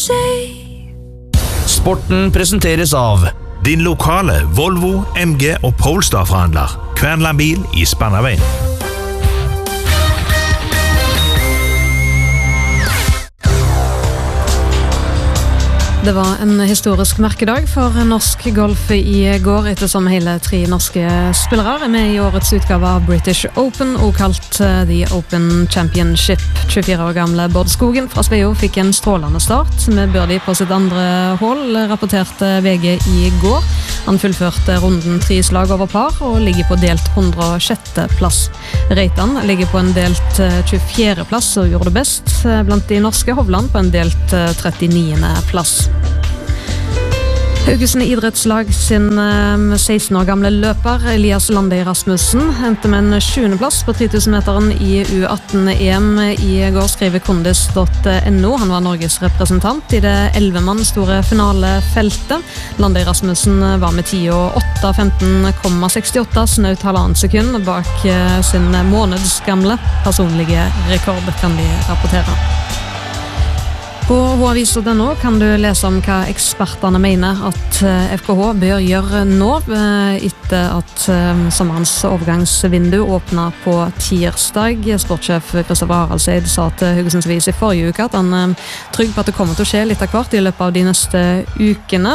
say. Sporten presenteres av din lokale Volvo, MG og Polestar-forhandler. Kvernland bil i Spannaveien. Det var en historisk merkedag for norsk golf i går, ettersom hele 3 norske spillere er med i årets utgave av British Open, og kalt The Open Championship. 24 år gamle Bård Skogen fra Sveio fikk en strålende start med birdie på sitt andre hål, rapporterte VG i går. Han fullførte runden 3 slag over par og ligger på delt 106. plass. Reitan ligger på en delt 24. plass og gjorde det best blant de norske. Hovland på en delt 39. plass. Haugesund idrettslag sin 16 år gamle løper Elias Landøy Rasmussen endte med en 7. plass på 3000-meteren i U18-EM i går, skriver kondis.no. Han var Norges representant i det 11-mann store finalefeltet. Landøy Rasmussen var med 10 og 8:15,68, snaut halvannet sekund bak sin månedsgamle personlige rekord, kan vi rapportere. På HAVIS.no kan du lese om hva eksperterne mener at FKH bør gjøre nå, etter at sommerens overgangsvindu åpnet på tirsdag. Sportssjef Kristoffer Haraldseid sa til Haugesunds Avis i forrige uke at han er trygg på at det kommer til å skje litt av hvert i løpet av de neste ukene,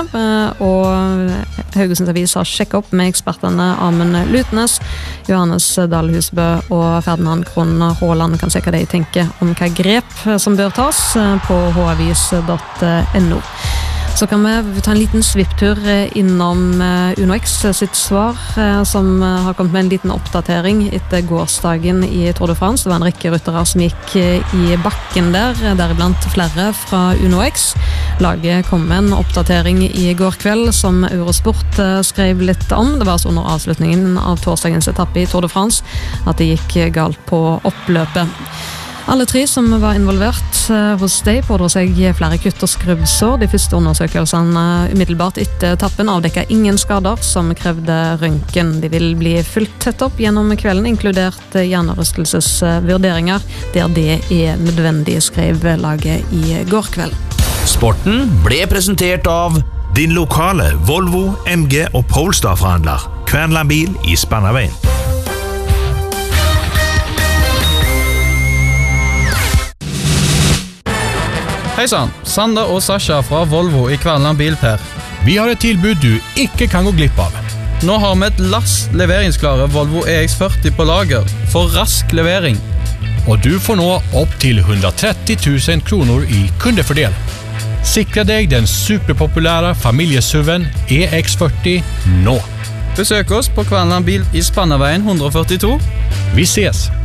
og Haugesunds Avis har sjekket opp med ekspertene Amund Lutnes, Johannes Dahl Husbø og Ferdinand Krohn Haaland. Kan se hva de tenker om hva grep som bør tas på HAVIS.no. Så kan vi ta en liten svipptur innom UnoX sitt svar, som har kommet med en liten oppdatering etter gårsdagen i Tour de France. Det var en rekke ryttere som gikk i bakken deriblant flere fra UnoX. Laget kom med en oppdatering i går kveld som Eurosport skrev litt om. Det var altså under avslutningen av torsdagens etappe i Tour de France at det gikk galt på oppløpet. Alle 3 som var involvert hos deg pådro seg flere kutt og skrubbsår. De første undersøkelsene umiddelbart etter etappen avdekket ingen skader som krevde røntgen. De vil bli fulgt tett opp gjennom kvelden, inkludert hjernerystelsesvurderinger, der det er nødvendig, skrev laget i går kveld. Sporten ble presentert av din lokale Volvo, MG og Polestar-forhandler. Kvernland bil i Spannaveien. Hei sann, Sander og Sasha fra Volvo i Kvernland bil, Per. Vi har et tilbud du ikke kan gå glipp av. Nå har vi et lass leveringsklare Volvo EX40 på lager for rask levering. Og du får nå opp til 130 000 kroner i kundefordel. Sikre deg den superpopulære familiesuven EX40 nå. Besøk oss på Kvernland bil i Spannaveien 142. Vi ses!